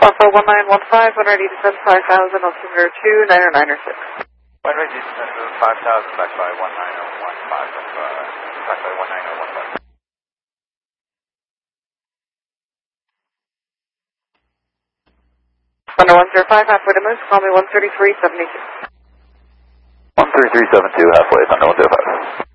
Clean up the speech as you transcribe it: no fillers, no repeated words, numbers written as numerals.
141915, when ready to send 5000, altimeter 2, 90906. When ready to send 5000, back by 19015, back by 19015. 105, halfway to Moose, call me 13372. 13372, halfway, Thunder 105.